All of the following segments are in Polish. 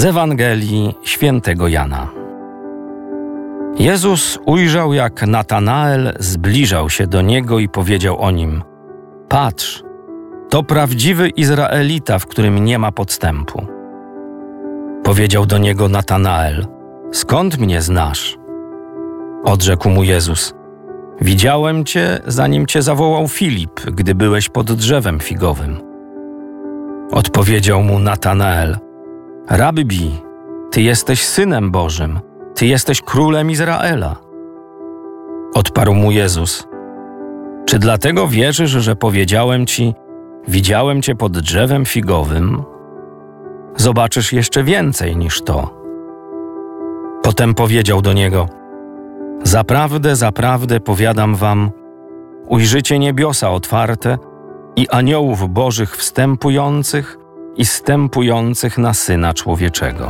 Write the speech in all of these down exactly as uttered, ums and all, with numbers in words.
Z Ewangelii świętego Jana. Jezus ujrzał, jak Natanael zbliżał się do Niego i powiedział o Nim: Patrz, to prawdziwy Izraelita, w którym nie ma podstępu. Powiedział do Niego Natanael: Skąd mnie znasz? Odrzekł mu Jezus: Widziałem Cię, zanim Cię zawołał Filip, gdy byłeś pod drzewem figowym. Odpowiedział mu Natanael: Rabbi, Ty jesteś Synem Bożym, Ty jesteś Królem Izraela. Odparł mu Jezus: Czy dlatego wierzysz, że powiedziałem Ci: Widziałem Cię pod drzewem figowym? Zobaczysz jeszcze więcej niż to. Potem powiedział do niego: Zaprawdę, zaprawdę powiadam wam, ujrzycie niebiosa otwarte i aniołów bożych wstępujących i zstępujących na Syna Człowieczego.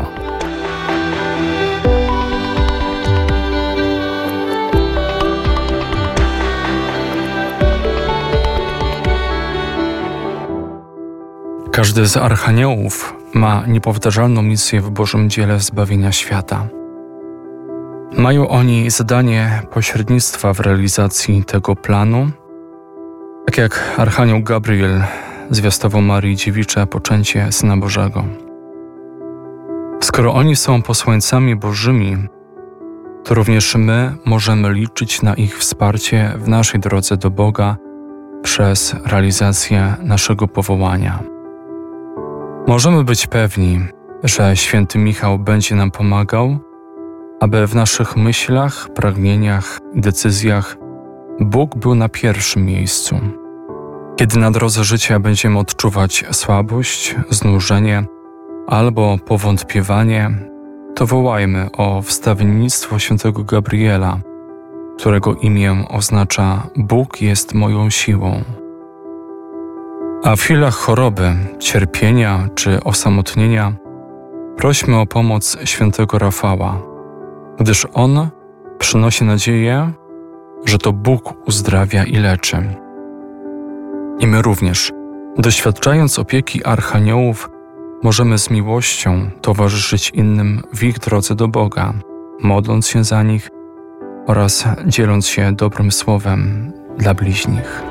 Każdy z archaniołów ma niepowtarzalną misję w Bożym dziele zbawienia świata. Mają oni zadanie pośrednictwa w realizacji tego planu, tak jak archanioł Gabriel zwiastował Marii dziewicze poczęcie Syna Bożego. Skoro oni są posłańcami Bożymi, to również my możemy liczyć na ich wsparcie w naszej drodze do Boga przez realizację naszego powołania. Możemy być pewni, że święty Michał będzie nam pomagał, aby w naszych myślach, pragnieniach i decyzjach Bóg był na pierwszym miejscu. Kiedy na drodze życia będziemy odczuwać słabość, znużenie albo powątpiewanie, to wołajmy o wstawiennictwo świętego Gabriela, którego imię oznacza Bóg jest moją siłą. A w chwilach choroby, cierpienia czy osamotnienia prośmy o pomoc świętego Rafała, gdyż on przynosi nadzieję, że to Bóg uzdrawia i leczy. I my również, doświadczając opieki archaniołów, możemy z miłością towarzyszyć innym w ich drodze do Boga, modląc się za nich oraz dzieląc się dobrym słowem dla bliźnich.